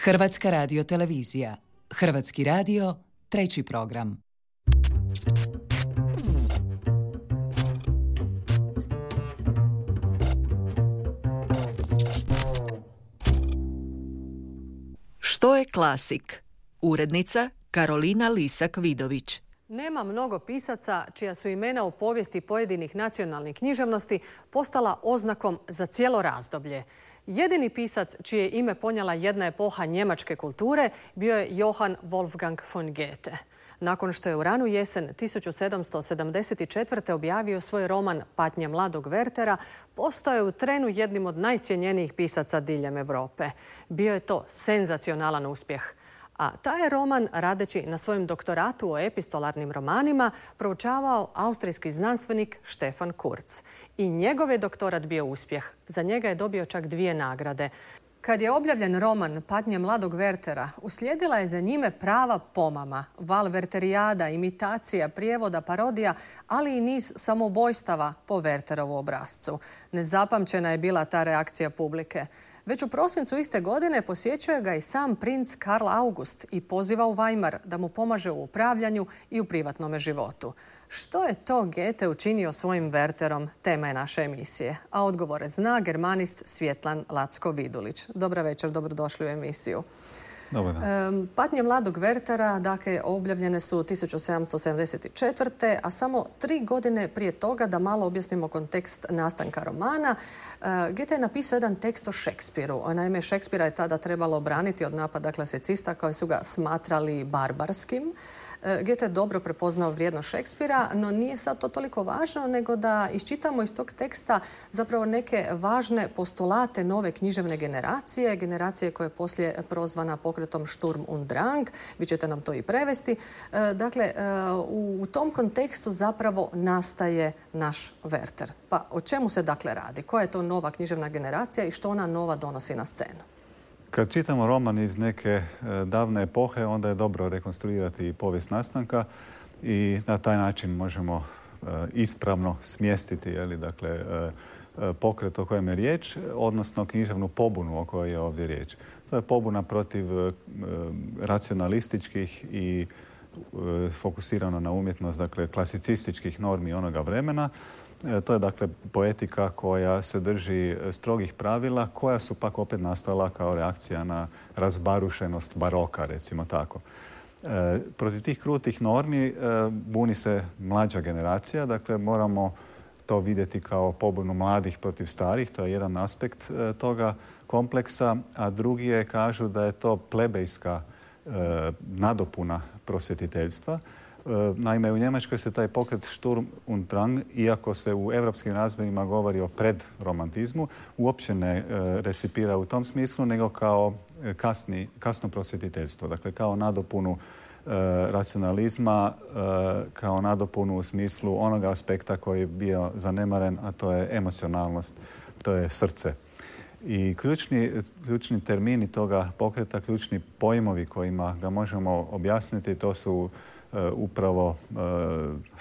Hrvatska radiotelevizija. Hrvatski radio, treći program. Što je klasik? Urednica Karolina Lisak-Vidović. Nema mnogo pisaca čija su imena u povijesti pojedinih nacionalnih književnosti postala oznakom za cijelo razdoblje. Jedini pisac čije ime ponijela jedna epoha njemačke kulture bio je Johann Wolfgang von Goethe. Nakon što je u ranu jesen 1774. objavio svoj roman Patnje mladog Wertera, postao je u trenu jednim od najcjenjenijih pisaca diljem Europe. Bio je to senzacionalan uspjeh. A taj je roman, radeći na svojem doktoratu o epistolarnim romanima, proučavao austrijski znanstvenik Stefan Kurz. I njegov je doktorat bio uspjeh. Za njega je dobio čak 2 nagrade. Kad je objavljen roman Patnje mladog Wertera, uslijedila je za njime prava pomama. Val Werterijada, imitacija, prijevoda, parodija, ali i niz samoubojstava po Werterovu obrascu. Nezapamćena je bila ta reakcija publike. Već u prosincu iste godine posjećuje ga i sam princ Karl August i poziva u Weimar da mu pomaže u upravljanju i u privatnome životu. Što je to Goethe učinio svojim Werterom? Tema je naše emisije. A odgovore zna germanist Svjetlan Lacko-Vidulić. Dobra večer, dobrodošli u emisiju. Dobar dan. Patnje mladog Wertera, dakle, objavljene su 1774. a samo 3 godine prije toga, da malo objasnimo kontekst nastanka romana, Goethe je napisao jedan tekst o Šekspiru. Naime, Šekspira je tada trebalo braniti od napada klasicista koji su ga smatrali barbarskim. Goethe je dobro prepoznao vrijednost Šekspira, no nije sad to toliko važno, nego da iščitamo iz tog teksta zapravo neke važne postulate nove književne generacije, generacije koja je poslije prozvana pokretom Sturm und Drang. Vi ćete nam to i prevesti. Dakle, u tom kontekstu zapravo nastaje naš Werther. Pa o čemu se dakle radi? Koja je to nova književna generacija i što ona nova donosi na scenu? Kad čitamo roman iz neke davne epohe, onda je dobro rekonstruirati povijest nastanka i na taj način možemo ispravno smjestiti pokret o kojem je riječ, odnosno književnu pobunu o kojoj je ovdje riječ. To je pobuna protiv racionalističkih i fokusirano na umjetnost, dakle klasicističkih normi onoga vremena. To je dakle poetika koja se drži strogih pravila, koja su pak opet nastala kao reakcija na razbarušenost baroka, recimo tako. Protiv tih krutih normi buni se mlađa generacija, dakle moramo to vidjeti kao pobunu mladih protiv starih, to je jedan aspekt toga kompleksa, a drugi je, kažu da je to plebejska nadopuna prosvjetiteljstva. Naime, u Njemačkoj se taj pokret Sturm und Drang, iako se u europskim razmjerima govori o predromantizmu, uopće ne recipira u tom smislu, nego kao kasno prosvjetiteljstvo. Dakle, kao nadopunu racionalizma, kao nadopunu u smislu onoga aspekta koji je bio zanemaren, a to je emocionalnost, to je srce. I ključni termini toga pokreta, ključni pojmovi kojima ga možemo objasniti, to su upravo